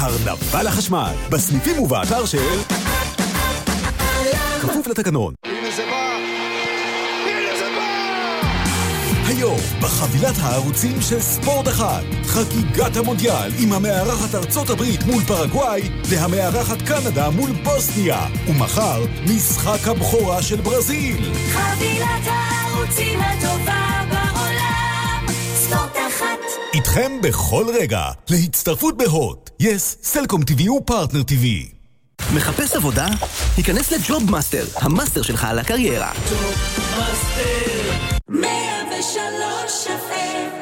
הרנבל החשמל, בסניפים ובאתר של כפוף לתקנון. הנה זה בא! הנה זה בא! היום, בחבילת הערוצים של ספורט אחד, חגיגת המונדיאל עם המארחת ארצות הברית מול פרגוואי והמארחת קנדה מול בוסניה. ומחר, משחק הבכורה של ברזיל. חבילת הערוצים הטובה בעולם, ספורט אחד. איתכם בכל רגע, להצטרפות בהוט, יס, סלקום TV ופרטנר TV. מחפש עבודה? היכנס לג'וב מאסטר, המאסטר שלך על הקריירה. ג'וב מאסטר 103 FM.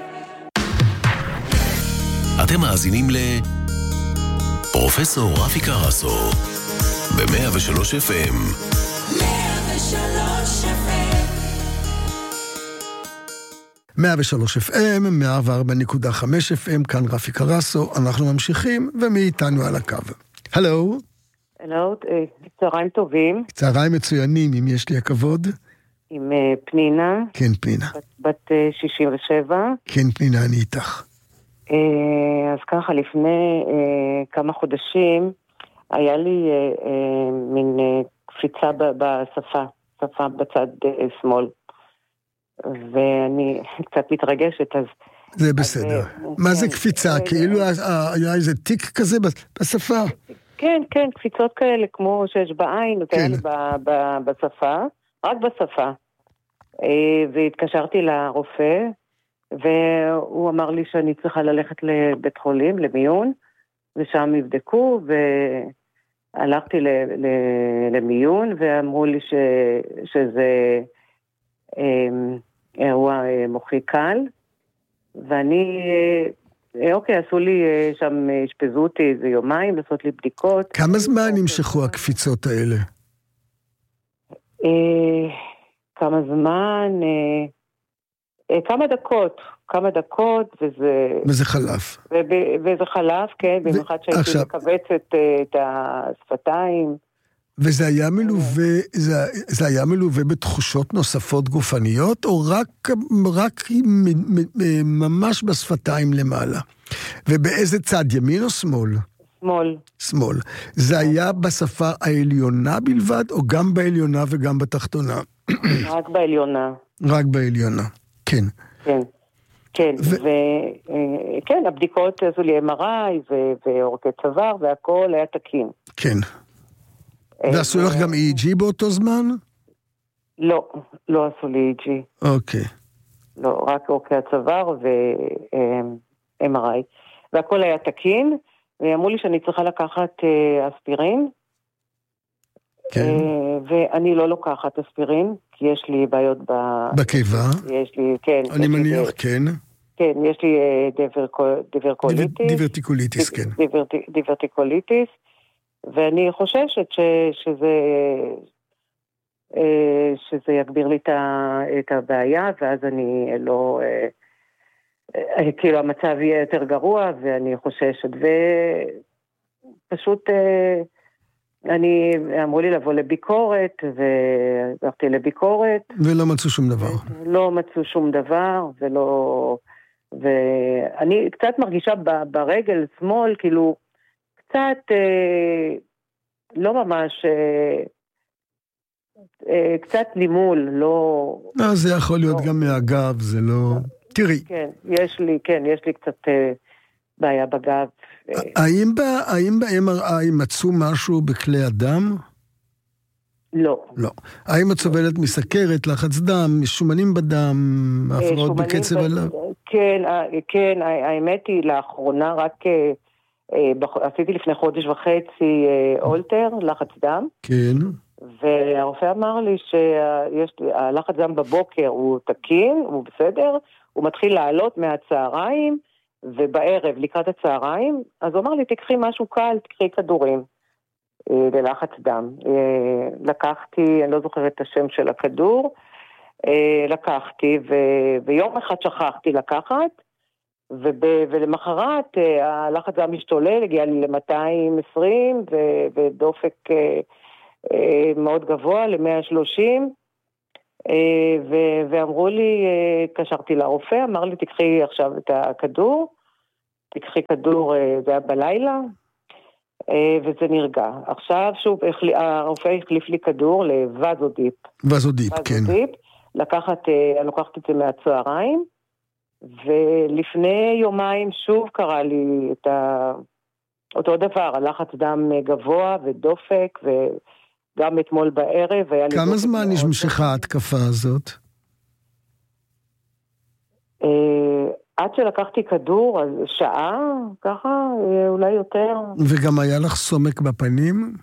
אתם מאזינים פרופסור רפי קרסו ב-103 FM. 103 FM. 103 FM, 104.5 FM, כאן רפי קרסו, אנחנו ממשיכים, ומאיתנו על הקו. הלו. הלו, צהריים טובים. צהריים מצוינים, אם יש לי הכבוד. עם פנינה. כן, פנינה. בת 67. כן, פנינה, אני איתך. אז ככה, לפני כמה חודשים, היה לי מין קפיצה בשפה, שפה בצד שמאל. ואני קצת מתרגשת, אז... זה בסדר. מה זה קפיצה? כאילו היה איזה תיק כזה בשפה? כן, כן, קפיצות כאלה, כמו שיש בעין, כאלה בשפה, רק בשפה. והתקשרתי לרופא, והוא אמר לי שאני צריכה ללכת לבית חולים, למיון, ושם יבדקו, והלכתי למיון, ואמרו לי שזה אירוע מוחי קל, ואני, אוקיי, עשו לי שם, השפזו אותי איזה יומיים, לעשות לי בדיקות. כמה זמן נמשכו הקפיצות האלה? כמה זמן? כמה דקות, וזה חלף. וזה חלף, כן, במיוחד שהייתי מקבצת את השפתיים. וזה היה מלווה בתחושות נוספות גופניות, או רק ממש בשפתיים למעלה? ובאיזה צד, ימין או שמאל? שמאל. שמאל. זה היה בשפה העליונה בלבד, או גם בעליונה וגם בתחתונה? רק בעליונה. רק בעליונה, כן. כן, כן, כן, הבדיקות עשו לי MRI ואורכי צוואר, והכל היה תקין. כן. ועשו לך גם EEG באותו זמן? לא, לא עשו לי EEG. אוקיי. לא, רק אורכי הצוואר ו-MRI. והכל היה תקין, ואמרו לי שאני צריכה לקחת אספירין. כן. ואני לא לוקחת אספירין, כי יש לי בעיות בקיבה? יש לי, כן. אני מניח, כן. כן, יש לי דיברקוליטיס. דיברטיקוליטיס, כן. דיברטיקוליטיס. ואני חוששת שזה יגביר לי את הבעיה, ואז אני לא, כאילו המצב יהיה יותר גרוע, ואני חוששת, ופשוט אמרו לי לבוא לביקורת, והלכתי לביקורת. ולא מצאו שום דבר. לא מצאו שום דבר, ואני קצת מרגישה ברגל שמאל, כאילו, קצת, לא ממש, קצת לימול, לא... זה יכול להיות גם מהגב, זה לא... תראי. כן, יש לי קצת בעיה בגב. האם ב-MRI מצאו משהו בכלי אדם? לא. לא. האם את סובלת מסכרת, לחץ דם, שומנים בדם, הפרעות בקצב הלב? כן, האמת היא לאחרונה רק... עשיתי לפני חודש וחצי אולטר, לחץ דם. כן. והרופא אמר לי שהלחץ דם בבוקר הוא תקין, הוא בסדר, הוא מתחיל לעלות מהצהריים, ובערב לקראת הצהריים, אז הוא אמר לי, תקחי משהו קל, תקחי כדורים ללחץ דם. לקחתי, אני לא זוכרת את השם של הכדור, לקחתי, ויום אחד שכחתי לקחת, ולמחרת הלחץ דם משתולל, הגיע לי ל-220 ודופק מאוד גבוה, ל-130, ואמרו לי, קשרתי לרופא, אמר לי תקחי עכשיו את הכדור, תקחי כדור, זה היה בלילה, וזה נרגע. עכשיו שוב, הרופא החליף לי כדור לווזודיפ. וזודיפ, כן. אני לוקחת את זה מהצהריים, ולפני יומיים שוב קרה לי את אותו דבר, הלחץ דם גבוה ודופק, וגם אתמול בערב היה לי... כמה זמן נמשכה ההתקפה הזאת? עד שלקחתי כדור, אז שעה, ככה, אולי יותר. וגם היה לך סומק בפנים?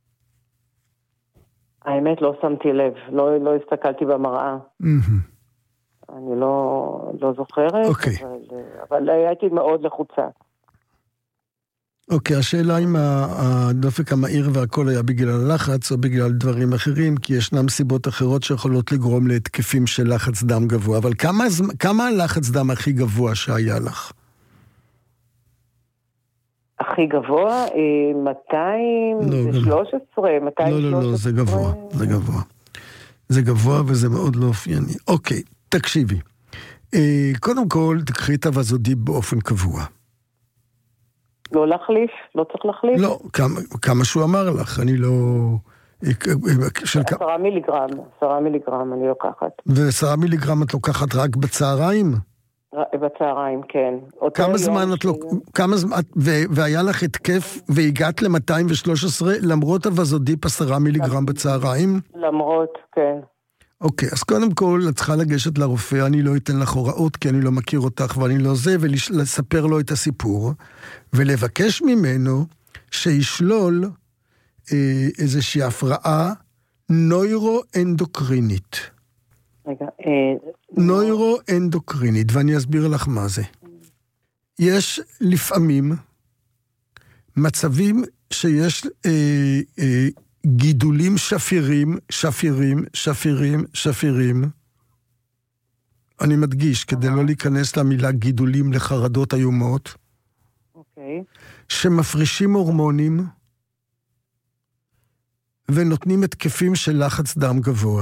האמת, לא שמתי לב, לא הסתכלתי במראה. אני לא זוכרת, אבל הייתי מאוד לחוצה. אוקיי, השאלה אם הדופק המהיר והכל היה בגלל הלחץ או בגלל דברים אחרים, כי ישנם סיבות אחרות שיכולות לגרום להתקפים של לחץ דם גבוה, אבל כמה הלחץ דם הכי גבוה שהיה לך? הכי גבוה? 213, 213. לא, זה גבוה, זה גבוה וזה מאוד לא אופייני. אוקיי, תקשיבי. קודם כל, תקחי את הווזודיפ באופן קבוע. לא להחליף? לא צריך להחליף? לא, כמה שהוא אמר לך, אני לא... 10 מיליגרם אני לוקחת. ו10 מיליגרם את לוקחת רק בצהריים? בצהריים, כן. כמה זמן והיה לך התקף והגעת ל-213 למרות הווזודיפ 10 מיליגרם בצהריים? למרות, כן. אוקיי, אז קודם כל את צריכה לגשת לרופא, אני לא אתן לך הוראות כי אני לא מכיר אותך ואני לא זה, ולספר לו את הסיפור, ולבקש ממנו שישלול איזושהי הפרעה נוירו-אנדוקרינית. רגע, נוירו-אנדוקרינית, ואני אסביר לך מה זה. יש לפעמים מצבים שיש גידולים שפירים. אני מדגיש, כדי לא להיכנס למילה גידולים לחרדות איומות. אוקיי. שמפרישים הורמונים ונותנים התקפים של לחץ דם גבוה.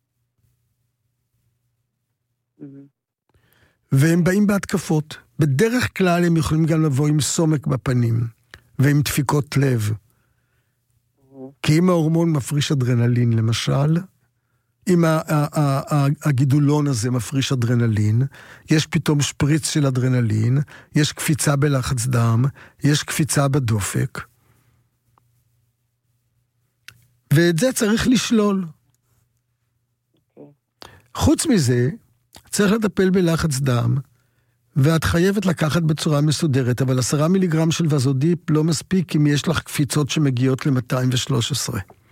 והם באים בהתקפות. בדרך כלל הם יכולים גם לבוא עם סומק בפנים ועם דפיקות לב. כי אם ההורמון מפריש אדרנלין, למשל, אם הגידולון הזה מפריש אדרנלין, יש פתאום שפריץ של אדרנלין, יש קפיצה בלחץ דם, יש קפיצה בדופק. ואת זה צריך לשלול. חוץ מזה, צריך לטפל בלחץ דם, ואת חייבת לקחת בצורה מסודרת, אבל 10 מיליגרם של וזודיפ לא מספיק אם יש לך קפיצות שמגיעות ל-213.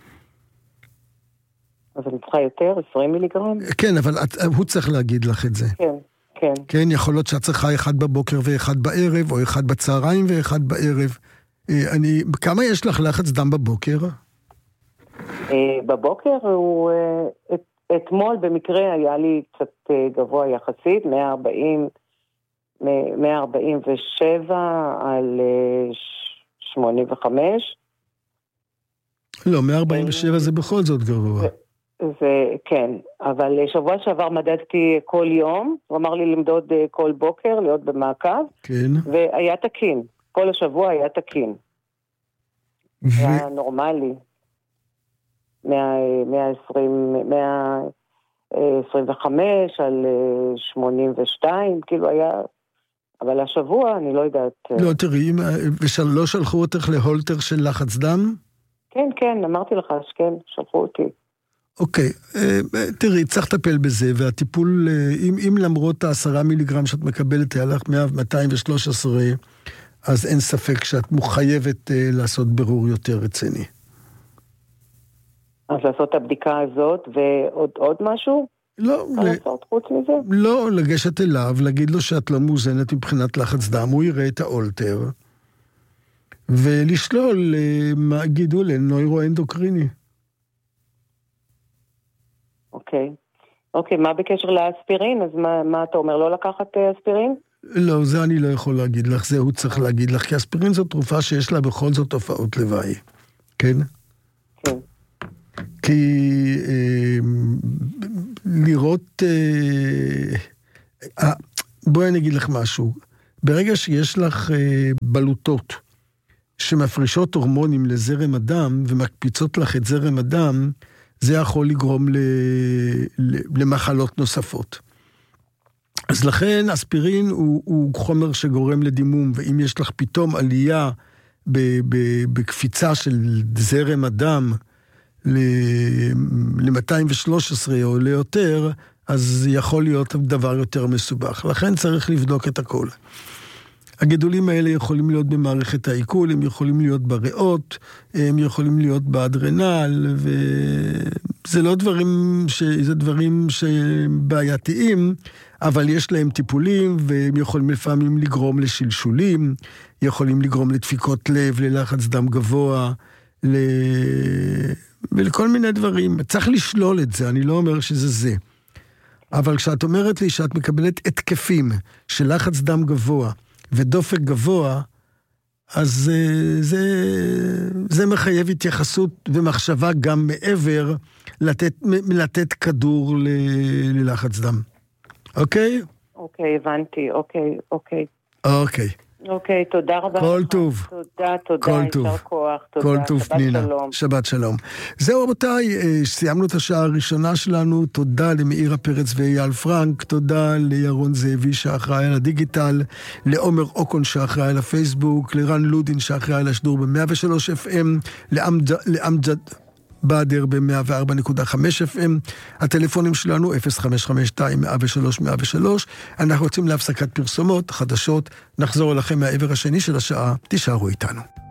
אז אני צריכה יותר, 20 מיליגרם? כן, אבל הוא צריך להגיד לך את זה. כן. כן, יכול להיות שאת צריכה אחד בבוקר ואחד בערב, או אחד בצהריים ואחד בערב. כמה יש לך לחץ דם בבוקר? בבוקר הוא... אתמול במקרה היה לי קצת גבוה יחסית, 147 על 85. לא, 147 זה בכל זאת גבוה. זה, כן, אבל שבוע שעבר מדדתי כל יום, הוא אמר לי למדוד כל בוקר, להיות במעקב, כן. והיה תקין, כל השבוע היה תקין. היה נורמלי. 125 על 82, כאילו היה, אבל השבוע אני לא יודעת. לא, תראי, לא שלחו אותך להולטר של לחץ דם? כן, אמרתי לך, כן, שלחו אותי. אוקיי, תראי, צריך לטפל בזה, והטיפול, אם למרות 10 מיליגרם שאת מקבלת, היה לך 213, אז אין ספק שאת מחייבת לעשות ברור יותר רציני. אז לעשות את הבדיקה הזאת, ועוד משהו? לא. לעשות חוץ מזה? לא, לגשת אליו, להגיד לו שאת לא מאוזנת מבחינת לחץ דם, הוא יראה את האולטר, ולשלול גידול נוירו-אנדוקריני. אוקיי, מה בקשר לאספירין? אז מה אתה אומר, לא לקחת אספירין? לא, זה אני לא יכול להגיד לך, זה הוא צריך להגיד לך, כי אספירין זו תרופה שיש לה בכל זאת תופעות לוואי, כן? כן. כי לראות, בואי אני אגיד לך משהו, ברגע שיש לך בלוטות שמפרישות הורמונים לזרם הדם ומקפיצות לך את זרם הדם, זה יכול לגרום למחלות נוספות. אז לכן אספירין הוא חומר שגורם לדימום, ואם יש לך פתאום עלייה בקפיצה של זרם הדם ל-213 או ליותר, אז יכול להיות דבר יותר מסובך. לכן צריך לבדוק את הכל. הגידולים האלה יכולים להיות במערכת העיכול, הם יכולים להיות בריאות, הם יכולים להיות באדרנל, וזה לא זה דברים שבעייתיים, אבל יש להם טיפולים, והם יכולים לפעמים לגרום לשלשולים, יכולים לגרום לדפיקות לב, ללחץ דם גבוה, ולכל מיני דברים. צריך לשלול את זה, אני לא אומר שזה זה. אבל כשאת אומרת לי שאת מקבלת התקפים של לחץ דם גבוה, ודופק גבוה, אז זה מחייב התייחסות ומחשבה גם מעבר לתת כדור ללחץ דם. אוקיי? אוקיי, הבנתי, אוקיי. אוקיי. אוקיי, תודה רבה. כל טוב. תודה, יישר כוח. כל טוב, פנינה. שלום. שבת שלום. זהו רבותיי, סיימנו את השעה הראשונה שלנו, תודה למאירה פרץ ואייל פרנק, תודה לירון זאבי שאחראי על הדיגיטל, לעומר אוקון שאחראי על הפייסבוק, לרן לודין שאחראי על השידור ב-103 FM, לאמג'ד באדר ב-104.5 FM, הטלפונים שלנו 0552-103-103, אנחנו רוצים להפסקת פרסומות, חדשות, נחזור אליכם מהעבר השני של השעה, תישארו איתנו.